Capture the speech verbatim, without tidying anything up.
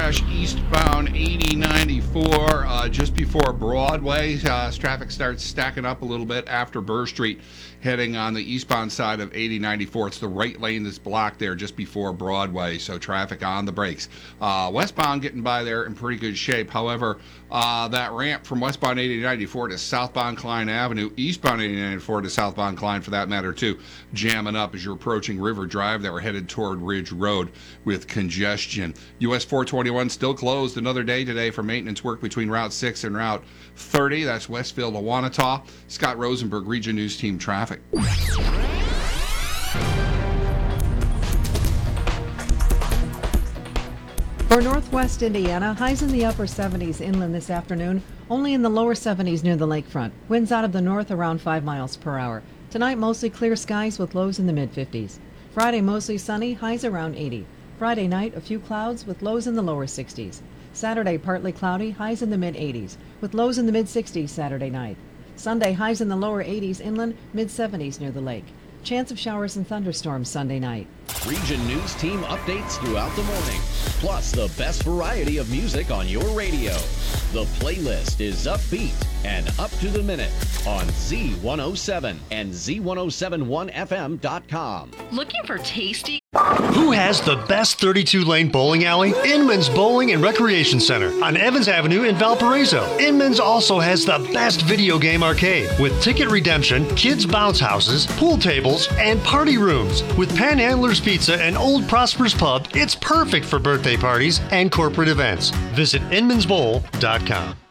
crash eastbound eighty ninety-four uh, just before Broadway. Uh, traffic starts stacking up a little bit after Burr Street, heading on the eastbound side of eighty ninety-four. It's the right lane that's blocked there just before Broadway, so traffic on the brakes. Uh, westbound getting by there in pretty good shape. However, uh, that ramp from westbound eighty ninety-four to southbound Klein Avenue, eastbound eighty ninety-four to southbound Klein for that matter too, jamming up as you're approaching River Drive. That we're headed toward Ridge Road with congestion. U S four twenty-one still closed another day today for maintenance work between Route six and Route thirty. That's Westfield to Wanata. Scott Rosenberg, Region News Team Traffic. For northwest Indiana, highs in the upper seventies inland this afternoon, only in the lower seventies near the lakefront. Winds out of the north around five miles per hour. Tonight, mostly clear skies with lows in the mid fifties. Friday, mostly sunny, highs around eighty. Friday night, a few clouds with lows in the lower sixties. Saturday, partly cloudy, highs in the mid eighties, with lows in the mid sixties Saturday night. Sunday, highs in the lower eighties inland, mid seventies near the lake. Chance of showers and thunderstorms Sunday night. Region News Team updates throughout the morning, plus the best variety of music on your radio. The playlist is upbeat and up to the minute on Z one oh seven and Z ten seventy-one F M dot com. Looking for tasty? Who has the best thirty-two lane bowling alley? Inman's Bowling and Recreation Center on Evans Avenue in Valparaiso. Inman's also has the best video game arcade with ticket redemption, kids bounce houses, pool tables, and party rooms. With Panhandler's Pizza and Old Prosper's Pub, it's perfect for birthday parties and corporate events. Visit inmans bowl dot com.